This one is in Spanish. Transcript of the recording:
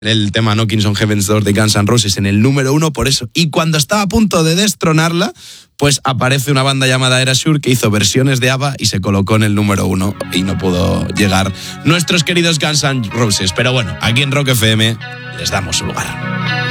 el tema Knocking on Heaven's Door de Guns N' Roses en el número 1 por eso. Y cuando estaba a punto de destronarla, pues aparece una banda llamada Erasure que hizo versiones de ABBA y se colocó en el número 1 y no pudo llegar nuestros queridos Guns N' Roses. Pero bueno, aquí en Rock FM les damos su lugar.